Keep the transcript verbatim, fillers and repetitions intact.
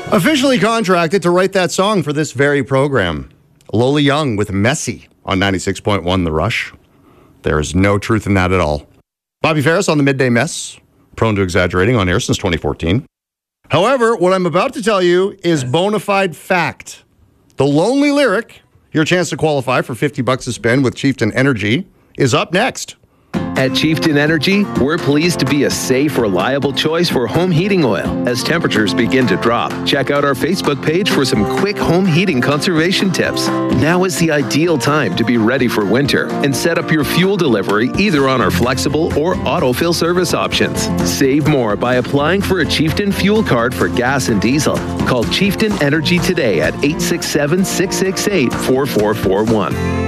Officially contracted to write that song for this very program. Lola Young with Messy on ninety-six point one The Rush. There is no truth in that at all. Bobby Ferris on the Midday Mess, prone to exaggerating, on air since twenty fourteen. However, what I'm about to tell you is bona fide fact. The Lonely Lyric, your chance to qualify for fifty bucks a spin with Chieftain Energy, is up next. At Chieftain Energy, we're pleased to be a safe, reliable choice for home heating oil as temperatures begin to drop. Check out our Facebook page for some quick home heating conservation tips. Now is the ideal time to be ready for winter and set up your fuel delivery either on our flexible or autofill service options. Save more by applying for a Chieftain fuel card for gas and diesel. Call Chieftain Energy today at eight six seven, six six eight, four four four one.